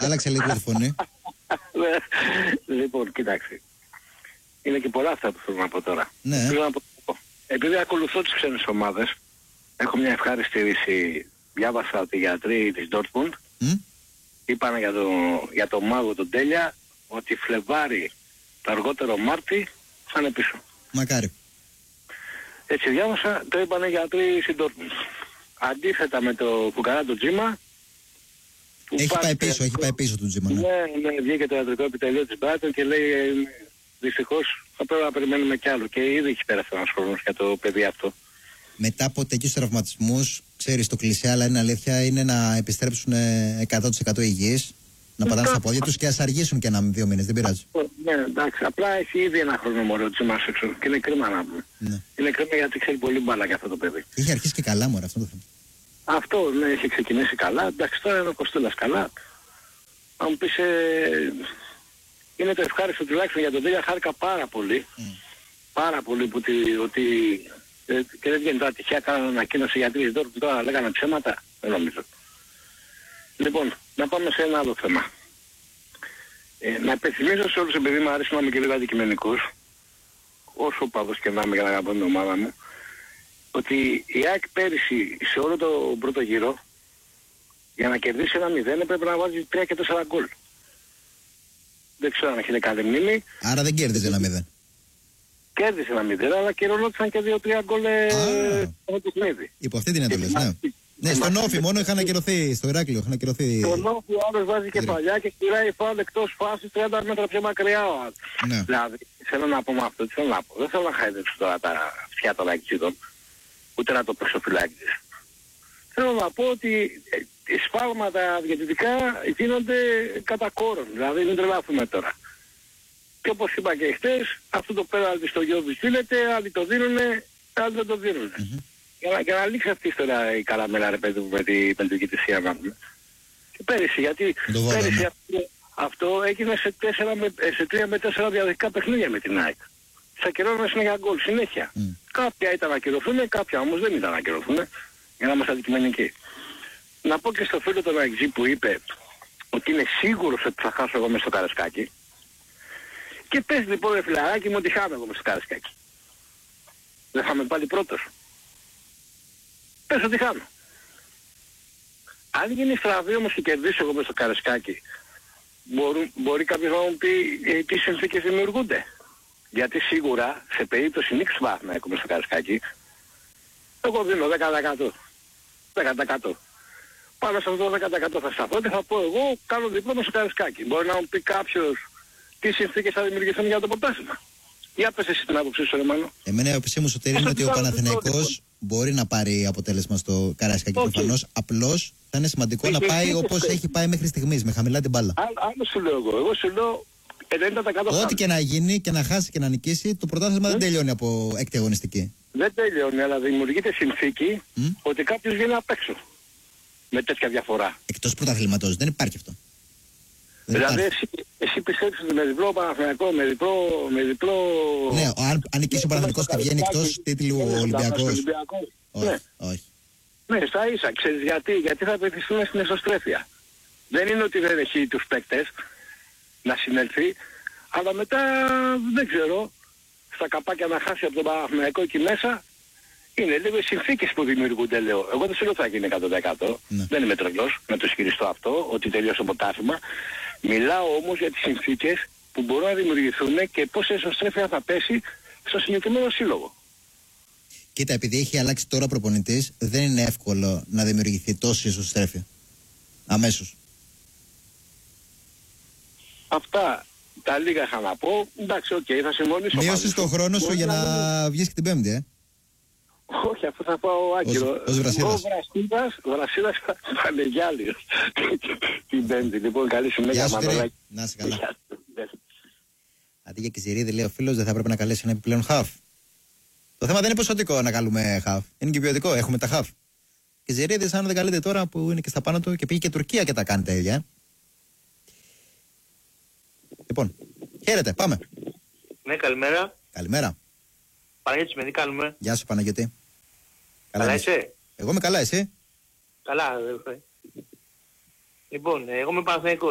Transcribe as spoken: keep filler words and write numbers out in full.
Άλλαξε λίγο τη φωνή. Λοιπόν, κοίταξε. Είναι και πολλά αυτά που θέλω να πω τώρα. Ναι. Θέλω να πω, επειδή ακολουθώ τις ξένες ομάδες, έχω μια ευχάριστη είδηση. Διάβασα ότι οι γιατροί της Dortmund Mm? είπαν για, το, για το μάγο τον Τέλια ότι Φλεβάρι το αργότερο Μάρτι θα είναι πίσω. Μακάρι. Έτσι διάβασα, το είπαν οι γιατροί στην Dortmund. Αντίθετα με το Φουκαρά το Τζίμα, Έχει πάει πίσω, έχει πάει πίσω του Τζίμα. Ναι, ναι, ναι, βγήκε το ιατρικό επιτελείο της Brighton και λέει ε, δυστυχώς θα πρέπει να περιμένουμε κι άλλο. Και ήδη έχει πέρασει ένας χρόνος για το παιδί αυτό. Μετά από τέτοιους τραυματισμούς, ξέρεις, το κλισέ, αλλά είναι αλήθεια, είναι να επιστρέψουν εκατό τοις εκατό υγιείς, να πατάνε στα πόδια τους και ας αργήσουν και ένα με δύο μήνες, δεν πειράζει. Ναι, εντάξει, απλά έχει ήδη ένα χρόνο μωρό της μας έξω και είναι κρίμα να πούμε. Ναι. Είναι κρίμα γιατί ξέρει πολύ μπάλα για αυτό το παιδί. Είχε αρχίσει και καλά, μωρέ, αυτό το θέμα. Αυτό, ναι, έχει ξεκινήσει καλά. Εντάξει, τώρα είναι ο Κοστούλας καλά. Αν μου πεις, ε, είναι το ευχάριστο τουλάχιστον για τον Τέλια, χάρηκα πάρα πολύ. Mm. Πάρα πολύ που ότι, ότι ε, και δεν βγαίνει τώρα τυχαία, κάνανε ανακοίνωση για τρεις δόρους, τώρα λέγανε ψέματα, δεν νομίζω. Λοιπόν, να πάμε σε ένα άλλο θέμα. Ε, να υπενθυμίσω σε όλους, επειδή μου αρέσει να είμαι και λίγο αντικειμενικός, όσο παδός και να είμαι για να αγαπώ την ομάδα μου, ότι η ΑΕΚ πέρυσι σε όλο το πρώτο γύρο για να κερδίσει ένα μηδέν έπρεπε να βάζει τρία και τέσσερα γκολ. Δεν ξέρω αν έχετε καλή μνήμη. Άρα δεν κέρδιζε ένα μηδέν. Κέρδισε ένα μηδέν, αλλά κυρωνόντουσαν και δύο τρία γκολ από το παιχνίδι. Υπό αυτή την εντολή, ναι. Ναι, στον Όφι μόνο είχαν ακυρωθεί, στο Ηράκλειο είχαν ακυρωθεί. Στον Όφι ο άλλος βάζει κεφαλιά και κυράει φάουλ εκτός φάσης τριάντα μέτρα πιο μακριά ο άλλος. Ναι. Δηλαδή, θέλω να πω με αυτό, τι θέλω να πω. Δεν θέλω να χαϊδέψω τώρα τα αυτιά των λαϊκιστών, ούτε να το παίξω φυλάκης. Θέλω να πω ότι οι σφάλματα διαιτητικά γίνονται κατά κόρον, δηλαδή μην τρελάθουμε τώρα. Και όπως είπα και χτες, αυτό το πέναλτι στο Γιώβι στείλεται, άλλοι το δίνουνε, άλλοι δεν το δίνουνε. Mm-hmm. Για, να, για να λήξει αυτή η ιστορία η καραμέλα, ρε παιδί μου, με την διαιτησία να πούμε. Και πέρυσι, γιατί πέρυσι αυτό, αυτό έγινε σε, με, σε τρία με τέσσερα διαδοχικά παιχνίδια με την ΑΕΚ. Τις ακυρώνες είναι για γκολ συνέχεια. Mm. Κάποια ήταν να ακυρωθούν, κάποια όμως δεν ήταν να ακυρωθούν, για να είμαστε αντικειμενικοί. Να πω και στο φίλο τον Αεξή που είπε ότι είναι σίγουρος ότι θα χάσω εγώ μέσα στο Καρασκάκι. Και πες λοιπόν ρε φιλαράκι μου ότι χάνω εγώ μέσα στο Καρασκάκι. Δεν θα είμαι πάλι πρώτος. Πες ότι χάνω. Αν γίνει στραβή όμως και κερδίσω εγώ μέσα στο Καρασκάκι, μπορεί, μπορεί κάποιος να μου πει ε, τι συνθήκες δημιουργούνται. Γιατί σίγουρα σε περίπτωση νίξ βάθμα έχουμε στο Καρασκάκι, εγώ δίνω δέκα τοις εκατό. δέκα τοις εκατό. Πάνω σε αυτό το δέκα τοις εκατό θα σταθώ και θα πω εγώ κάνω διπλό στο Καρασκάκι. Μπορεί να μου πει κάποιος τι συνθήκες θα δημιουργηθούν για το πρωτάθλημα. Για πες εσύ την άποψή σου, Ρωμάνο. Εμένα η άποψή μου, Σωτήρη, είναι ότι ο Παναθηναϊκός μπορεί να πάρει αποτέλεσμα στο Καρασκάκι okay. προφανώς. Απλώς θα είναι σημαντικό να πάει όπως έχει πάει μέχρι στιγμής, με χαμηλά την μπάλα. Άλλο σου λέω εγώ. Εγώ σου λέω ενενήντα τοις εκατό. Ό,τι και να γίνει και να χάσει και να νικήσει, το πρωτάθλημα mm. δεν τελειώνει από έκτη αγωνιστική. Δεν τελειώνει, αλλά δημιουργείται συνθήκη mm. ότι κάποιος βγαίνει απ' έξω. Με τέτοια διαφορά. Εκτός πρωταθλήματος, δεν υπάρχει αυτό. Δηλαδή εσύ, εσύ πιστεύεις ότι με διπλό Παναθηναϊκό, με διπλό, με διπλό... Ναι, αν, αν νικήσει ο Παναθηναϊκός θα βγαίνει εκτός τίτλου ναι, Ολυμπιακός. Όχι, ναι. όχι. Ναι, στα ίσα. Ξέρεις γιατί, γιατί θα πετυχθούν στην εσωστρέφεια. Δεν είναι ότι δεν έχει τους παίκτες να συνέλθει, αλλά μετά δεν ξέρω, στα καπάκια να χάσει από τον Παναθηναϊκό εκεί μέσα, είναι λίγο οι συνθήκες που δημιουργούνται, λέω. Εγώ δεν σου λέω ότι θα γίνει εκατό τοις εκατό. Ναι. Δεν είμαι τρελός να το ισχυριστώ αυτό, ότι τελειώσει το πρωτάθλημα. Μιλάω όμως για τις συνθήκες που μπορούν να δημιουργηθούν και πώς η εσωστρέφεια θα πέσει στο συγκεκριμένο σύλλογο. Κοίτα, επειδή έχει αλλάξει τώρα προπονητής, δεν είναι εύκολο να δημιουργηθεί τόση εσωστρέφεια. Αμέσως. Αυτά τα λίγα είχα να πω. Εντάξει, οκ, okay, θα συμφωνήσω. Μείωσες τον χρόνο σου για να βγεις και την Πέμπτη, ε. Όχι, αφού θα πάω Άγκυρο. Ως Βρασίδας. Ο Βρασίδας, ο Βρασίδας Πανεγιάλιος. Την Πέμπτη, λοιπόν, καλή συνέχεια. Να είσαι καλά. Αντί για Κιζηρίδη, λέει ο φίλος, δεν θα πρέπει να καλέσει ένα επιπλέον χαφ. Το θέμα δεν είναι ποσοτικό να καλούμε χαφ. Είναι και ποιοτικό, έχουμε τα χαφ. Κιζηρίδης, αν δεν καλείτε τώρα που είναι και στα πάνω του και πήγε και Τουρκία και τα κάνει τα ίδια. Λοιπόν, χαίρετε, πάμε. Ναι, καλημέρα. Καλημέρα. Παναγιώτης με, τι κάνουμε. Γεια σου Παναγιώτη. Καλά, καλά είσαι. Εγώ είμαι καλά, εσύ. Καλά, αδερφέ. Λοιπόν, εγώ είμαι Παναθηναϊκός.